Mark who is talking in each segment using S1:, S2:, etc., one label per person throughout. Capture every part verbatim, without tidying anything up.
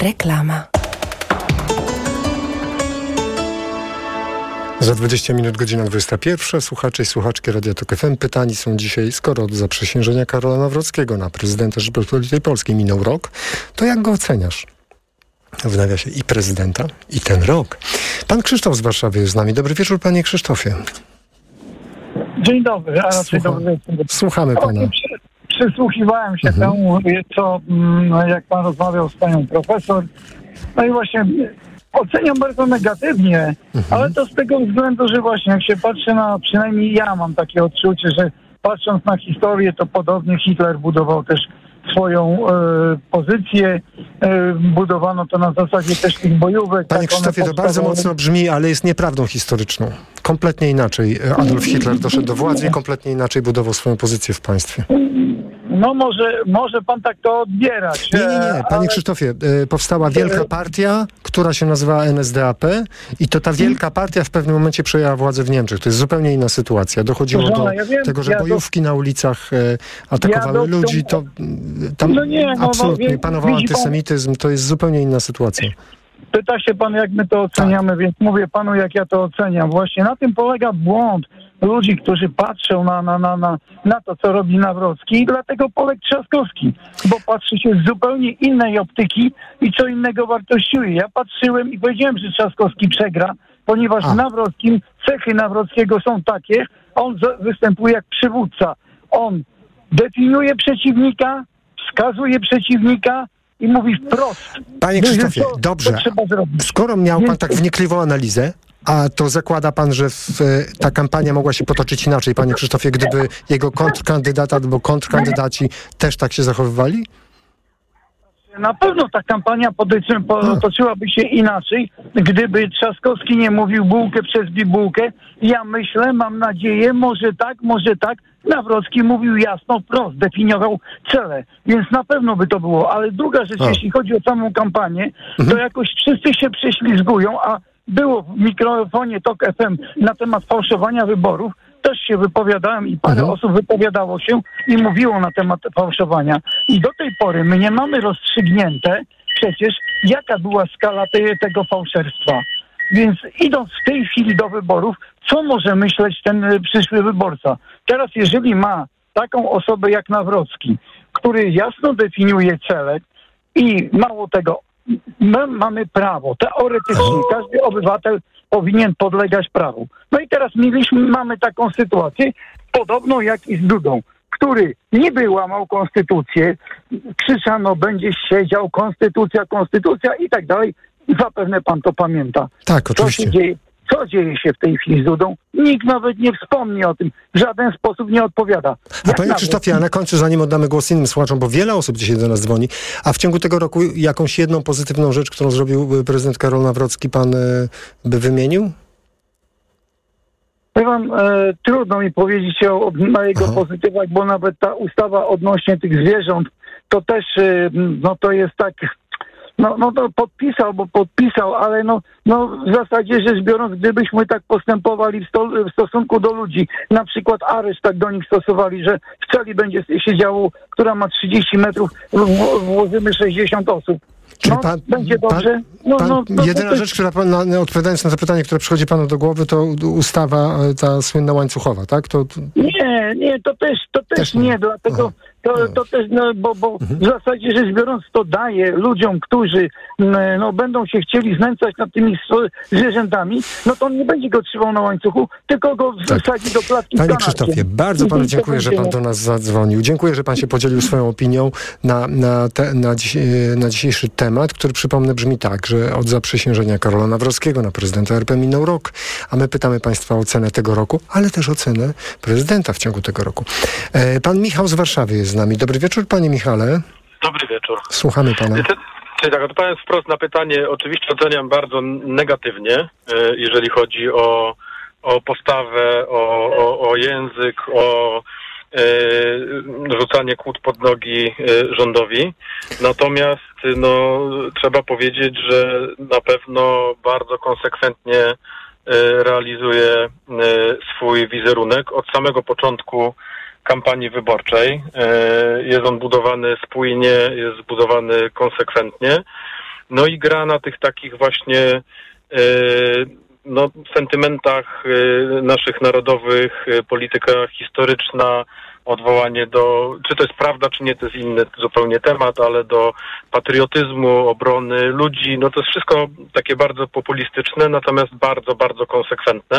S1: Reklama.
S2: Za dwadzieścia minut, godzina dwudziesta pierwsza. Słuchacze i słuchaczki Radia Tok F M pytani są dzisiaj, skoro od zaprzysiężenia Karola Nawrockiego na prezydenta Rzeczypospolitej Polskiej minął rok, to jak go oceniasz? W nawiasie i prezydenta, i ten rok. Pan Krzysztof z Warszawy jest z nami. Dobry wieczór, panie Krzysztofie.
S3: Dzień dobry, a raczej
S2: Słucha...
S3: dobry wieczór.
S2: Słuchamy pana.
S3: Przy, przysłuchiwałem się
S2: mhm.
S3: temu, co, jak pan rozmawiał z panią profesor. No i właśnie oceniam bardzo negatywnie, mhm. ale to z tego względu, że właśnie jak się patrzy na, przynajmniej ja mam takie odczucie, że patrząc na historię, to podobnie Hitler budował też swoją e, pozycję. E, budowano to na zasadzie też tych bojówek.
S2: Panie
S3: tak
S2: Krzysztofie, to bardzo mocno brzmi, ale jest nieprawdą historyczną. Kompletnie inaczej Adolf Hitler doszedł do władzy i kompletnie inaczej budował swoją pozycję w państwie.
S3: No może, może pan tak to odbierać.
S2: Nie, nie, nie. Panie
S3: ale...
S2: Krzysztofie, powstała wielka partia, która się nazywała N S D A P i to ta wielka partia w pewnym momencie przejęła władzę w Niemczech. To jest zupełnie inna sytuacja. Dochodziło do
S3: ja wiem,
S2: tego, że
S3: ja
S2: bojówki do... na ulicach atakowały
S3: ja do...
S2: ludzi. To tam
S3: no nie, no,
S2: absolutnie
S3: no,
S2: panował antysemityzm. Pan... To jest zupełnie inna sytuacja.
S3: Pyta się pan, jak my to oceniamy, tak. Więc mówię panu, jak ja to oceniam. Właśnie na tym polega błąd ludzi, którzy patrzą na, na, na, na, na to, co robi Nawrocki, i dlatego poległ Trzaskowski, bo patrzy się z zupełnie innej optyki i co innego wartościuje. Ja patrzyłem i powiedziałem, że Trzaskowski przegra, ponieważ w Nawrockim cechy Nawrockiego są takie, on występuje jak przywódca. On definiuje przeciwnika, wskazuje przeciwnika i mówi wprost.
S2: Panie Krzysztofie,
S3: co,
S2: dobrze,
S3: co
S2: skoro miał pan tak wnikliwą analizę, a to zakłada pan, że w, ta kampania mogła się potoczyć inaczej, panie Krzysztofie, gdyby jego kontrkandydat albo kontrkandydaci też tak się zachowywali?
S3: Na pewno ta kampania potoczyłaby się inaczej, gdyby Trzaskowski nie mówił bułkę przez bibułkę. Ja myślę, mam nadzieję, może tak, może tak. Nawrocki mówił jasno, wprost, definiował cele, więc na pewno by to było. Ale druga rzecz, a. jeśli chodzi o samą kampanię, mhm. to jakoś wszyscy się prześlizgują, a było w mikrofonie Tok F M na temat fałszowania wyborów, też się wypowiadałem i parę mhm. osób wypowiadało się i mówiło na temat fałszowania. I do tej pory my nie mamy rozstrzygnięte przecież, jaka była skala te, tego fałszerstwa. Więc idąc w tej chwili do wyborów, co może myśleć ten przyszły wyborca? Teraz jeżeli ma taką osobę jak Nawrocki, który jasno definiuje cele i mało tego, my mamy prawo, teoretycznie każdy obywatel powinien podlegać prawu. No i teraz mieliśmy, mamy taką sytuację, podobną jak i z Dudą, który niby łamał konstytucję, krzyczano, będziesz siedział, konstytucja, konstytucja i tak dalej. Zapewne pan to pamięta.
S2: Tak, oczywiście.
S3: Co się dzieje, co dzieje się w tej chwili z Dudą? Nikt nawet nie wspomni o tym. W żaden sposób nie odpowiada.
S2: A panie Krzysztofie, a na końcu, zanim oddamy głos innym słuchaczom, bo wiele osób dzisiaj do nas dzwoni, a w ciągu tego roku jakąś jedną pozytywną rzecz, którą zrobił prezydent Karol Nawrocki, pan e, by wymienił?
S3: Powiem, e, trudno mi powiedzieć o, o jego Aha. pozytywach, bo nawet ta ustawa odnośnie tych zwierząt, to też, e, no to jest tak... No, no to podpisał, bo podpisał, ale no, no w zasadzie rzecz biorąc, gdybyśmy tak postępowali w, sto, w stosunku do ludzi, na przykład areszt tak do nich stosowali, że w celi będzie siedziało, która ma trzydzieści metrów, w, włożymy sześćdziesiąt osób.
S2: Czyli
S3: no,
S2: pan,
S3: będzie dobrze. No,
S2: pan,
S3: no, no,
S2: jedyna
S3: to,
S2: rzecz, która pan, na, odpowiadając na to pytanie, które przychodzi panu do głowy, to ustawa ta słynna łańcuchowa, tak? To, to...
S3: Nie, nie, to też, to też, też nie, nie, dlatego to, to też, no, bo, bo mhm. w zasadzie rzecz biorąc to daje ludziom, którzy no, będą się chcieli znęcać nad tymi zwierzętami, no to on nie będzie go trzymał na łańcuchu, tylko go tak. wsadzi do klatki.
S2: Panie Krzysztofie, bardzo panu dziękuję, że pan do nas zadzwonił. Dziękuję, że pan się podzielił swoją opinią na, na, te, na, dziś, na dzisiejszy temat, który przypomnę brzmi tak, że od zaprzysiężenia Karola Nawrockiego na prezydenta R P minął rok, a my pytamy państwa o ocenę tego roku, ale też ocenę prezydenta w ciągu tego roku. E, pan Michał z Warszawy jest z nami. Dobry wieczór, panie Michale.
S4: Dobry wieczór.
S2: Słuchamy pana.
S4: Czyli tak, odpowiadając wprost na pytanie, oczywiście oceniam bardzo negatywnie, jeżeli chodzi o, o postawę, o, o, o język, o e, rzucanie kłód pod nogi e, rządowi. Natomiast no, trzeba powiedzieć, że na pewno bardzo konsekwentnie e, realizuje e, swój wizerunek od samego początku kampanii wyborczej. Jest on budowany spójnie, jest zbudowany konsekwentnie. no i gra na tych takich właśnie no, sentymentach naszych narodowych, polityka historyczna, odwołanie do, czy to jest prawda, czy nie, to jest inny zupełnie temat, ale do patriotyzmu, obrony ludzi, no to jest wszystko takie bardzo populistyczne, natomiast bardzo, bardzo konsekwentne.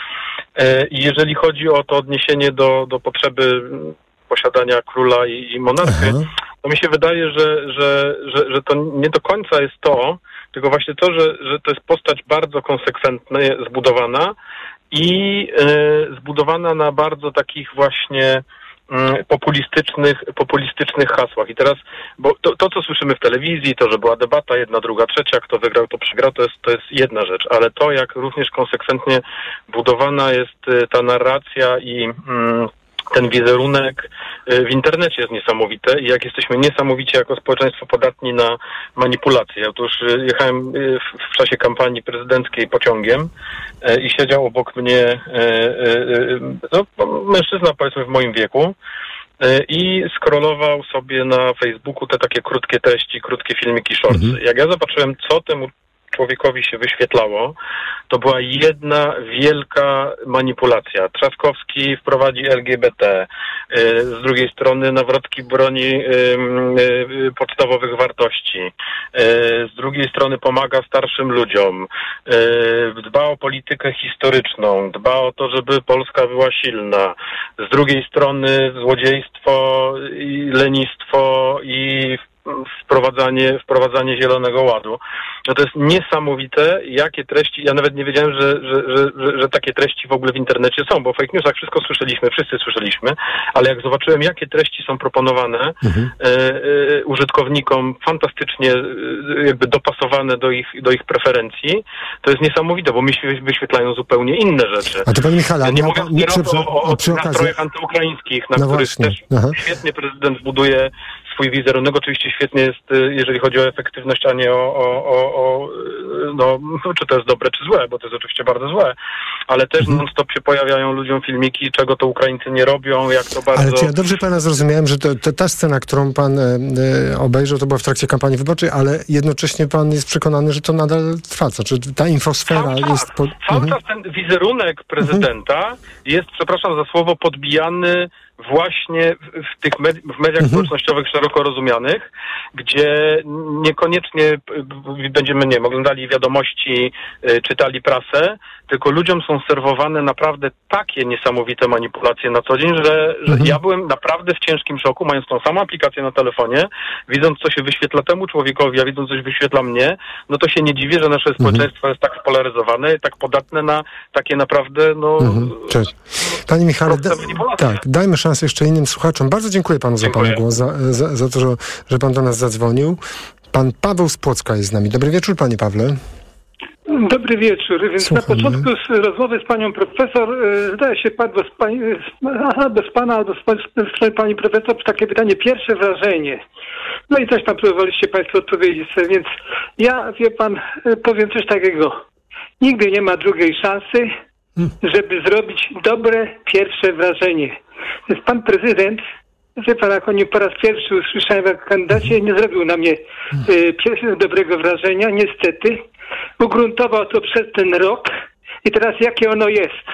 S4: I jeżeli chodzi o to odniesienie do, do potrzeby posiadania króla i, i monarchy, Aha. to mi się wydaje, że, że, że, że to nie do końca jest to, tylko właśnie to, że, że to jest postać bardzo konsekwentnie zbudowana i y, zbudowana na bardzo takich właśnie y, populistycznych, populistycznych hasłach. I teraz, bo to, to, co słyszymy w telewizji, to, że była debata jedna, druga, trzecia, kto wygrał, to przegrał, to jest, to jest jedna rzecz, ale to, jak również konsekwentnie budowana jest y, ta narracja i y, ten wizerunek w internecie jest niesamowity i jak jesteśmy niesamowicie jako społeczeństwo podatni na manipulacje. Otóż jechałem w czasie kampanii prezydenckiej pociągiem i siedział obok mnie no, mężczyzna powiedzmy w moim wieku i scrollował sobie na Facebooku te takie krótkie treści, krótkie filmiki, shorts. Mhm. Jak ja zobaczyłem, co temu człowiekowi się wyświetlało, to była jedna wielka manipulacja. Trzaskowski wprowadzi L G B T, z drugiej strony Nawrocki broni podstawowych wartości, z drugiej strony pomaga starszym ludziom, dba o politykę historyczną, dba o to, żeby Polska była silna, z drugiej strony złodziejstwo i lenistwo i wprowadzanie, wprowadzanie Zielonego Ładu. No to jest niesamowite, jakie treści, ja nawet nie wiedziałem, że, że, że, że, że takie treści w ogóle w internecie są, bo o fake newsach wszystko słyszeliśmy, wszyscy słyszeliśmy, ale jak zobaczyłem, jakie treści są proponowane mhm. e, e, użytkownikom, fantastycznie e, jakby dopasowane do ich, do ich preferencji, to jest niesamowite, bo mi się wyświetlają zupełnie inne rzeczy.
S2: A to Panie Michale,
S4: ja nie
S2: no,
S4: mówię
S2: nie,
S4: o, o, o
S2: przy
S4: nastrojach antyukraińskich, na
S2: no
S4: których
S2: właśnie.
S4: też
S2: Aha.
S4: świetnie prezydent buduje swój wizerunek. Oczywiście świetnie jest, jeżeli chodzi o efektywność, a nie o, o, o, o no, czy to jest dobre, czy złe, bo to jest oczywiście bardzo złe, ale też mhm. non-stop się pojawiają ludziom filmiki, czego to Ukraińcy nie robią, jak to bardzo...
S2: Ale czy ja dobrze pana zrozumiałem, że to, to ta scena, którą pan e, obejrzał, to była w trakcie kampanii wyborczej, ale jednocześnie pan jest przekonany, że to nadal trwa, czy ta infosfera
S4: cały
S2: jest...
S4: Czas,
S2: Pod...
S4: cały
S2: mhm.
S4: czas ten wizerunek prezydenta mhm. jest, przepraszam za słowo, podbijany właśnie w tych med- w mediach mhm. społecznościowych szeroko rozumianych, gdzie niekoniecznie będziemy, nie wiem, oglądali wiadomości, y, czytali prasę, tylko ludziom są serwowane naprawdę takie niesamowite manipulacje na co dzień, że, że mhm. ja byłem naprawdę w ciężkim szoku, mając tą samą aplikację na telefonie, widząc, co się wyświetla temu człowiekowi, a widząc, co się wyświetla mnie, no to się nie dziwię, że nasze społeczeństwo mhm. jest tak spolaryzowane, tak podatne na takie naprawdę, no...
S2: Mhm. Cześć. Panie Michale, da, tak, dajmy szansę jeszcze innym słuchaczom. Bardzo dziękuję panu dziękuję. za pana głos, za, za, za to, że, że pan do nas zadzwonił. Pan Paweł z Płocka jest z nami. Dobry wieczór, panie Pawle.
S1: Dobry wieczór. Więc Słuchamy. Na początku z rozmowy z panią profesor, zdaje się padło z, pani, albo z pana, albo z pani, pani profesor takie pytanie, pierwsze wrażenie. No i też tam próbowaliście państwo odpowiedzieć sobie, więc ja, wie pan, powiem coś takiego. Nigdy nie ma drugiej szansy, żeby zrobić dobre pierwsze wrażenie. Więc pan prezydent, wie pan, jak o nim po raz pierwszy usłyszałem jako kandydacie, nie zrobił na mnie y, pierwszego dobrego wrażenia, niestety. Ugruntował to przez ten rok i teraz jakie ono jest?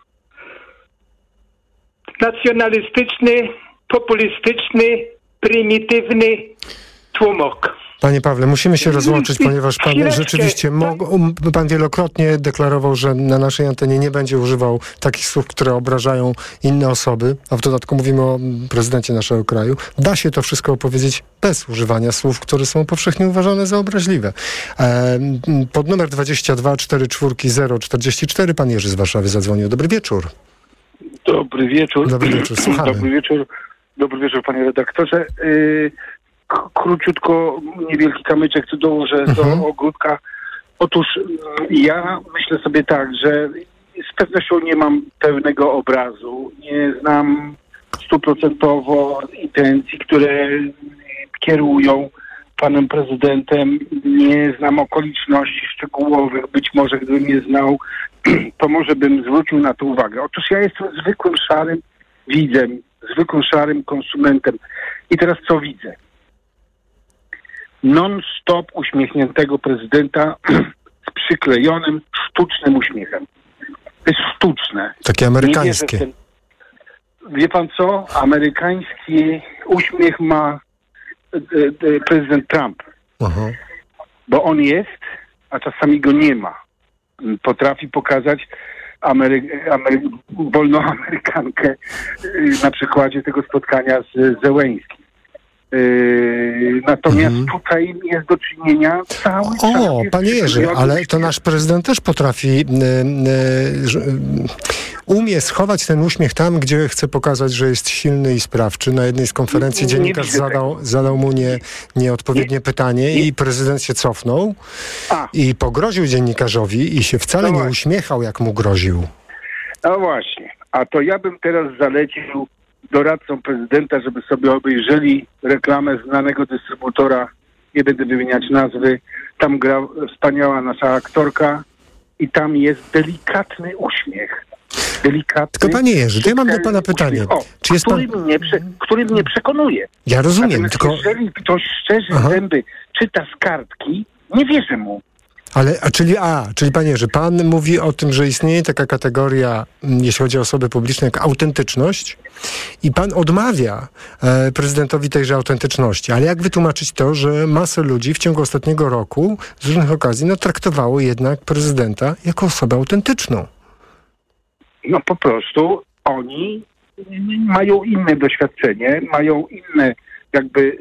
S1: Nacjonalistyczny, populistyczny, prymitywny tłumok.
S2: Panie Pawle, musimy się rozłączyć, ponieważ pan Chwileczkę. rzeczywiście mógł, pan wielokrotnie deklarował, że na naszej antenie nie będzie używał takich słów, które obrażają inne osoby, a w dodatku mówimy o prezydencie naszego kraju. Da się to wszystko opowiedzieć bez używania słów, które są powszechnie uważane za obraźliwe. E, pod numer dwadzieścia dwa czterdzieści cztery zero czterdzieści cztery pan Jerzy z Warszawy zadzwonił. Dobry wieczór.
S5: Dobry wieczór.
S2: Dobry wieczór, słuchamy.
S5: Dobry wieczór, dobry wieczór panie redaktorze. Yy... Króciutko, niewielki kamyczek, co dołożę mhm. do ogródka. Otóż ja myślę sobie tak, że z pewnością nie mam pełnego obrazu. Nie znam stuprocentowo intencji, które kierują panem prezydentem. Nie znam okoliczności szczegółowych. Być może gdybym je znał, to może bym zwrócił na to uwagę. Otóż ja jestem zwykłym szarym widzem, zwykłym szarym konsumentem. I teraz co widzę? non-stop uśmiechniętego prezydenta z przyklejonym, sztucznym uśmiechem. To jest sztuczne.
S2: Takie amerykańskie.
S5: Ten... Wie pan co? Amerykański uśmiech ma e, e, prezydent Trump. Aha. Bo on jest, a czasami go nie ma. Potrafi pokazać Amery- Amery- wolną Amerykankę na przykładzie tego spotkania z Zełeńskim. Yy, natomiast mhm. tutaj jest do czynienia cały czas...
S2: O, panie Jerzy, ale to nasz prezydent też potrafi, yy, yy, umie schować ten uśmiech tam, gdzie chce pokazać, że jest silny i sprawczy. Na jednej z konferencji dziennikarz zadał, zadał mu nie, nieodpowiednie nie, pytanie nie. i prezydent się cofnął A. i pogroził dziennikarzowi i się wcale no nie uśmiechał, jak mu groził.
S5: No właśnie, a to ja bym teraz zalecił doradcom prezydenta, żeby sobie obejrzeli reklamę znanego dystrybutora, nie będę wymieniać nazwy, tam gra wspaniała nasza aktorka i tam jest delikatny uśmiech. Delikatny,
S2: tylko panie Jerzy, to ja mam do pana pytanie.
S5: O,
S2: Czy jest
S5: który,
S2: pan...
S5: mnie prze, który mnie przekonuje.
S2: Ja rozumiem,
S5: Natomiast
S2: tylko...
S5: jeżeli ktoś szczerze Aha. zęby czyta z kartki, nie wierzę mu.
S2: Ale, a czyli, a, czyli panie Jerzy, pan mówi o tym, że istnieje taka kategoria, jeśli chodzi o osoby publiczne, jak autentyczność i pan odmawia e, prezydentowi tejże autentyczności. Ale jak wytłumaczyć to, że masę ludzi w ciągu ostatniego roku z różnych okazji no, traktowało jednak prezydenta jako osobę autentyczną?
S5: No po prostu oni mają inne doświadczenie, mają inne jakby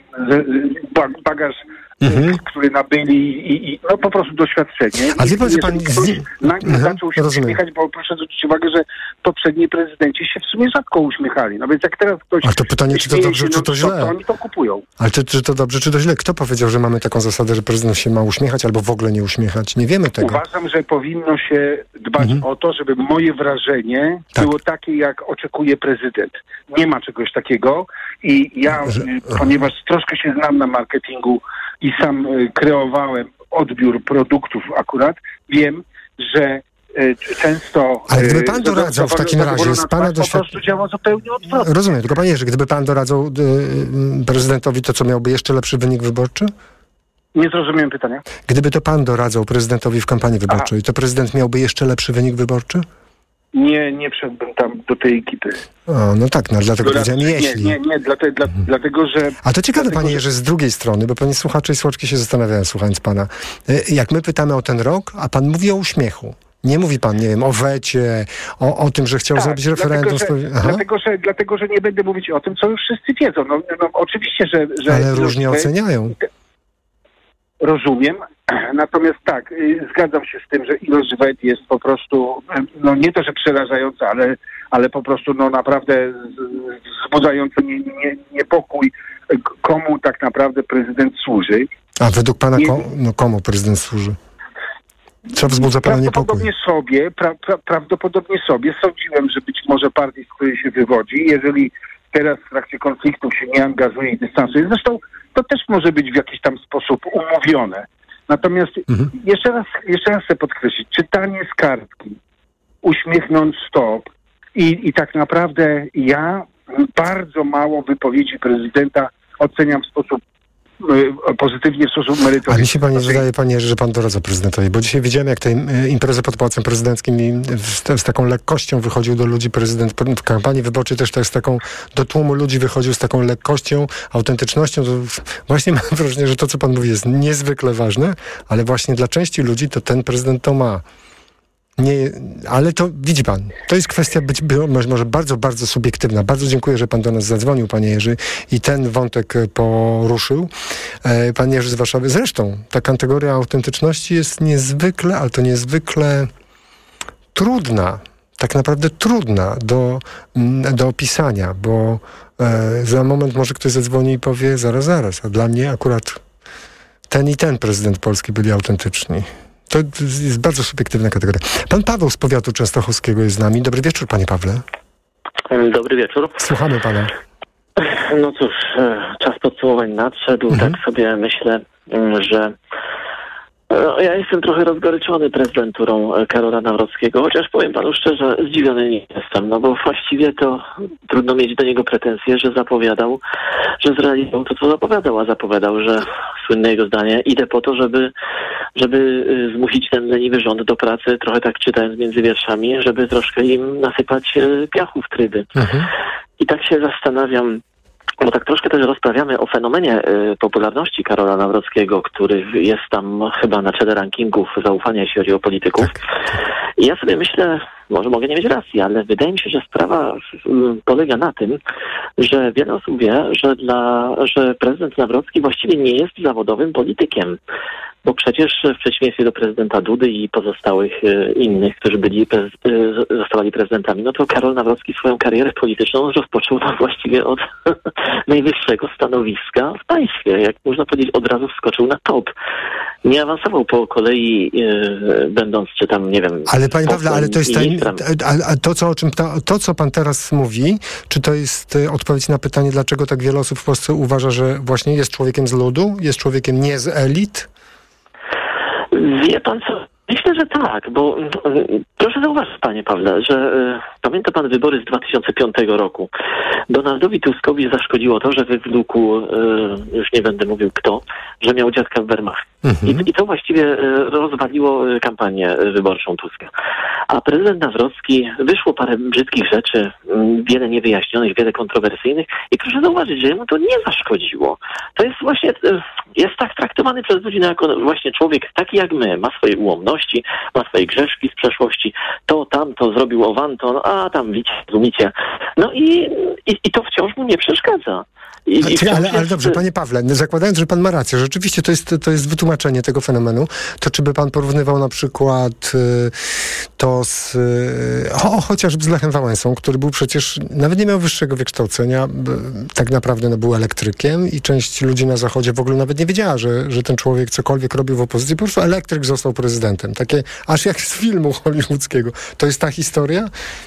S5: bagaż, mhm. który nabyli i, i no po prostu doświadczenie.
S2: A wie pan, że pan
S5: nagle mhm. zaczął się Rozumiem. uśmiechać, bo proszę zwrócić uwagę, że poprzedni prezydenci się w sumie rzadko uśmiechali. No więc jak teraz ktoś...
S2: A to pytanie, czy to dobrze, czy to źle?
S5: To oni to kupują.
S2: Ale czy, czy to dobrze, czy to źle? Kto powiedział, że mamy taką zasadę, że prezydent się ma uśmiechać albo w ogóle nie uśmiechać? Nie wiemy tego.
S5: Uważam, że powinno się dbać mhm. o to, żeby moje wrażenie tak. było takie, jak oczekuje prezydent. Nie ma czegoś takiego i ja, że... ponieważ troszkę się znam na marketingu i sam y, kreowałem odbiór produktów akurat, wiem, że y, często...
S2: Ale gdyby pan doradzał w takim razie z pana doświadczenia...
S5: Po prostu działa zupełnie odwrotnie.
S2: Rozumiem, tylko panie Jerzy, gdyby pan doradzał y, y, prezydentowi, to co, miałby jeszcze lepszy wynik wyborczy?
S5: Nie zrozumiałem pytania.
S2: Gdyby to pan doradzał prezydentowi w kampanii wyborczej, Aha. to prezydent miałby jeszcze lepszy wynik wyborczy?
S5: Nie, nie wszedłbym tam do tej ekipy.
S2: O, no tak, no dlatego powiedziałem jeśli.
S5: Nie, nie, nie, dlate, dla, mhm. dlatego, że...
S2: A to ciekawe,
S5: dlatego,
S2: panie Jerzy, z drugiej strony, bo pani słuchacze i słuchaczki się zastanawiają, słuchając pana. Jak my pytamy o ten rok, a pan mówi o uśmiechu. Nie mówi pan, nie wiem, o wecie, o, o tym, że chciał tak, zrobić referendum.
S5: Dlatego że, dlatego, że, dlatego, że nie będę mówić o tym, co już wszyscy wiedzą. No, no oczywiście, że... że
S2: Ale różnie że, oceniają.
S5: Rozumiem. Natomiast tak, zgadzam się z tym, że ilość wet jest po prostu, no nie to, że przerażająca, ale, ale po prostu no naprawdę wzbudzająca nie, nie, niepokój, komu tak naprawdę prezydent służy.
S2: A według pana nie, ko, no komu prezydent służy? Co wzbudza pana niepokój?
S5: Prawdopodobnie sobie, pra, pra, prawdopodobnie sobie. Sądziłem, że być może partii, z której się wywodzi, jeżeli teraz w trakcie konfliktu się nie angażuje i dystansuje, zresztą to też może być w jakiś tam sposób umówione. Natomiast mhm. jeszcze raz, jeszcze raz chcę podkreślić, czytanie z kartki, uśmiech non-stop i, i tak naprawdę ja bardzo mało wypowiedzi prezydenta oceniam w sposób y, pozytywnie, w sposób merytoryczny.
S2: A mi się pani wydaje, panie Jerzy, że pan doradza prezydentowi, bo dzisiaj widziałem, jak tej imprezy pod Pałacem Prezydenckim i z, z taką lekkością wychodził do ludzi prezydent w kampanii wyborczej, też tak z taką, do tłumu ludzi wychodził z taką lekkością, autentycznością. To właśnie mam wrażenie, że to, co pan mówi, jest niezwykle ważne, ale właśnie dla części ludzi to ten prezydent to ma. Nie, ale to widzi pan, to jest kwestia być może bardzo, bardzo subiektywna. Bardzo dziękuję, że pan do nas zadzwonił, panie Jerzy, i ten wątek poruszył. E, pan Jerzy z Warszawy. Zresztą ta kategoria autentyczności jest niezwykle, ale to niezwykle trudna, tak naprawdę trudna do, do opisania, bo e, za moment może ktoś zadzwoni i powie zaraz, zaraz, a dla mnie akurat ten i ten prezydent Polski byli autentyczni. To jest bardzo subiektywna kategoria. Pan Paweł z powiatu częstochowskiego jest z nami. Dobry wieczór, panie Pawle.
S6: Dobry wieczór.
S2: Słuchamy pana.
S6: No cóż, czas podsumowań nadszedł. Mhm. Tak sobie myślę, że No, ja jestem trochę rozgoryczony prezydenturą Karola Nawrockiego, chociaż powiem panu szczerze, zdziwiony nie jestem, no bo właściwie to trudno mieć do niego pretensje, że zapowiadał, że zrealizował to, co zapowiadał, a zapowiadał, że słynne jego zdanie, idę po to, żeby, żeby zmusić ten leniwy rząd do pracy, trochę tak czytając między wierszami, żeby troszkę im nasypać piachu w tryby. Mhm. I tak się zastanawiam, bo tak troszkę też rozprawiamy o fenomenie y, popularności Karola Nawrockiego, który jest tam chyba na czele rankingów zaufania, jeśli chodzi o polityków. Tak. I ja sobie myślę, może mogę nie mieć racji, ale wydaje mi się, że sprawa y, polega na tym, że wiele osób wie, że, dla, że prezydent Nawrocki właściwie nie jest zawodowym politykiem. Bo przecież w przeciwieństwie do prezydenta Dudy i pozostałych e, innych, którzy byli prez, e, zostawali prezydentami, no to Karol Nawrocki swoją karierę polityczną rozpoczął no, właściwie od najwyższego stanowiska w państwie. Jak można powiedzieć, od razu wskoczył na top. Nie awansował po kolei, e, będąc czy tam, nie wiem...
S2: Ale panie Pawle, ale to jest ten, a, a to, co, o czym ta, to, co pan teraz mówi, czy to jest odpowiedź na pytanie, dlaczego tak wiele osób w Polsce uważa, że właśnie jest człowiekiem z ludu, jest człowiekiem nie z elit?
S6: Wie pan co? Myślę, że tak, bo y, proszę zauważyć, panie Pawle, że y, pamięta pan wybory z dwa tysiące piątego roku. Donaldowi Tuskowi zaszkodziło to, że wywlókł, y, już nie będę mówił kto, że miał dziadka w Wehrmachcie. Mhm. I, I to właściwie y, rozwaliło kampanię wyborczą Tuska. A prezydent Nawrocki, wyszło parę brzydkich rzeczy, y, wiele niewyjaśnionych, wiele kontrowersyjnych i proszę zauważyć, że jemu to nie zaszkodziło. To jest właśnie, y, jest tak traktowany przez ludzi jako właśnie człowiek taki jak my, ma swoje ułomności, ma swoje grzeszki z przeszłości, to, tamto zrobił owanto, no, a tam widzicie, rozumiecie. No i, i, i to wciąż mu nie przeszkadza. I, i
S2: ale, ale, ale dobrze, panie Pawle, zakładając, że pan ma rację, rzeczywiście to jest, to jest wytłumaczenie tego fenomenu, to czy by pan porównywał na przykład y, to z, y, o, chociażby z Lechem Wałęsą, który był przecież, nawet nie miał wyższego wykształcenia, y, tak naprawdę no, był elektrykiem i część ludzi na Zachodzie w ogóle nawet nie wiedziała, że, że ten człowiek cokolwiek robił w opozycji, po prostu elektryk został prezydentem. Takie aż jak z filmu hollywoodzkiego. To jest ta historia?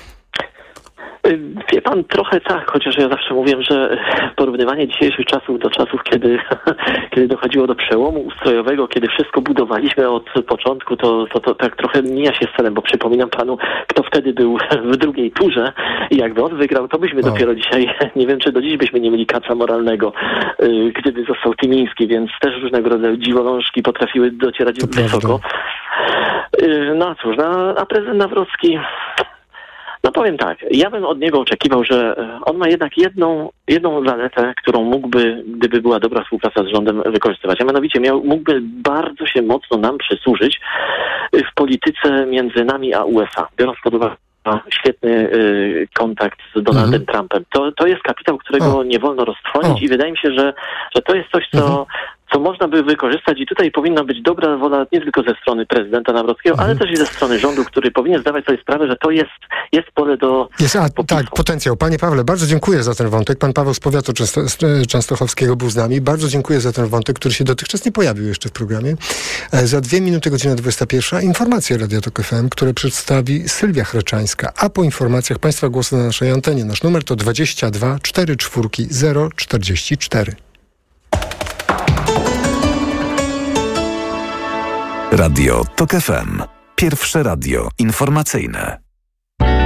S6: Wie pan, trochę tak, chociaż ja zawsze mówię, że porównywanie dzisiejszych czasów do czasów, kiedy, kiedy dochodziło do przełomu ustrojowego, kiedy wszystko budowaliśmy od początku, to, to, to tak trochę mija się z celem, bo przypominam panu, kto wtedy był w drugiej turze i jakby on wygrał, to byśmy o. dopiero dzisiaj, nie wiem, czy do dziś byśmy nie mieli kaca moralnego, yy, gdyby został Tymiński, więc też różnego rodzaju dziwolążki potrafiły docierać to wysoko. Yy, no cóż, no, a prezydent Nawrocki... No powiem tak, ja bym od niego oczekiwał, że on ma jednak jedną, jedną zaletę, którą mógłby, gdyby była dobra współpraca z rządem, wykorzystywać. A mianowicie miał, mógłby bardzo się mocno nam przysłużyć w polityce między nami a U S A, biorąc pod uwagę świetny y, kontakt z Donaldem mhm. Trumpem. To, to jest kapitał, którego o. nie wolno roztrwonić o. i wydaje mi się, że, że to jest coś, co... Mhm. co można by wykorzystać i tutaj powinna być dobra wola nie tylko ze strony prezydenta Nawrockiego, mhm. ale też i ze strony rządu, który powinien zdawać sobie sprawę, że to jest, jest pole do
S2: jest, a, Tak, potencjał. Panie Pawle, bardzo dziękuję za ten wątek. Pan Paweł z powiatu Często, częstochowskiego był z nami. Bardzo dziękuję za ten wątek, który się dotychczas nie pojawił jeszcze w programie. E, za dwie minuty, godzina dwudziesta pierwsza, informacje Radia Tok F M, które przedstawi Sylwia Chraczańska. A po informacjach Państwa głosy na naszej antenie. Nasz numer to dwadzieścia dwa cztery cztery zero czterdzieści cztery.
S7: Radio Tok F M. Pierwsze radio informacyjne.